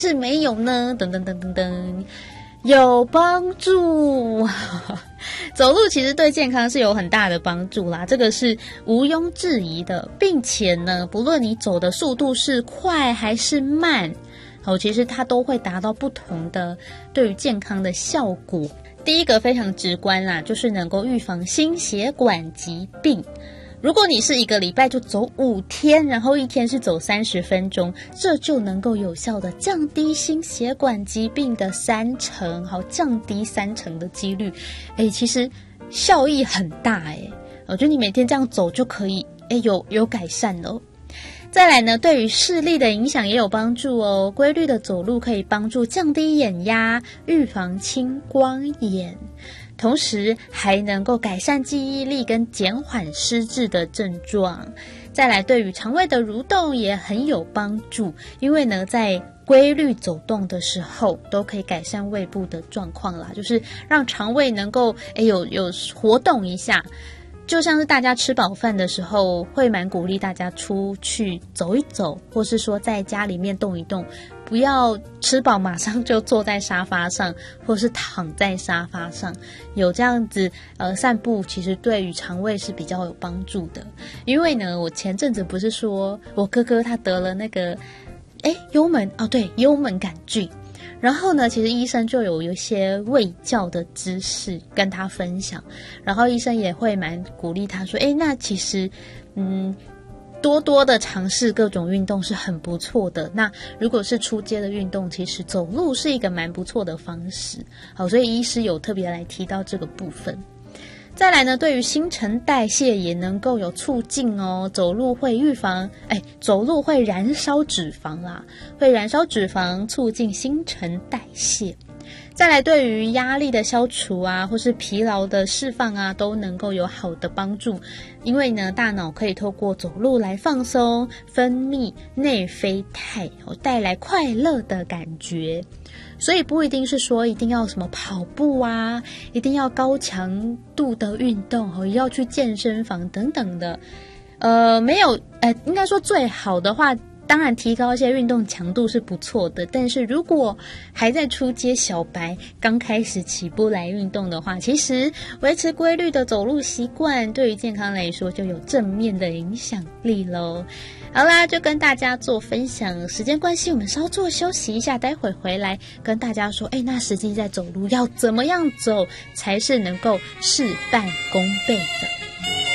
是没有呢？等等等等等，有帮助。走路其实对健康是有很大的帮助啦，这个是毋庸置疑的，并且呢，不论你走的速度是快还是慢，其实它都会达到不同的对于健康的效果。第一个非常直观啦，就是能够预防心血管疾病。如果你是一个礼拜就走5天，然后一天是走30分钟，这就能够有效的降低心血管疾病的30%，好，降低30%的几率。其实效益很大我觉得你每天这样走就可以有改善了。再来呢，对于视力的影响也有帮助哦。规律的走路可以帮助降低眼压，预防青光眼，同时还能够改善记忆力跟减缓失智的症状。再来，对于肠胃的蠕动也很有帮助，因为呢，在规律走动的时候都可以改善胃部的状况啦，就是让肠胃能够有活动一下。就像是大家吃饱饭的时候，会蛮鼓励大家出去走一走，或是说在家里面动一动，不要吃饱马上就坐在沙发上，或是躺在沙发上。有这样子散步，其实对于肠胃是比较有帮助的。因为呢，我前阵子不是说我哥哥他得了那个幽门杆菌。然后呢，其实医生就有一些卫教的知识跟他分享，然后医生也会蛮鼓励他说，那其实多多的尝试各种运动是很不错的。那如果是出街的运动，其实走路是一个蛮不错的方式。好，所以医师有特别来提到这个部分。再来呢，对于新陈代谢也能够有促进哦。走路会走路会燃烧脂肪啦，会燃烧脂肪，促进新陈代谢。再来，对于压力的消除啊，或是疲劳的释放啊，都能够有好的帮助。因为呢，大脑可以透过走路来放松，分泌内啡肽，带来快乐的感觉。所以不一定是说一定要什么跑步啊，一定要高强度的运动，要去健身房等等的。没有，应该说最好的话，当然提高一些运动强度是不错的，但是如果还在初阶小白，刚开始起步来运动的话，其实维持规律的走路习惯，对于健康来说就有正面的影响力咯。好啦，就跟大家做分享，时间关系我们稍作休息一下，待会回来跟大家说，那实际在走路要怎么样走才是能够事半功倍的。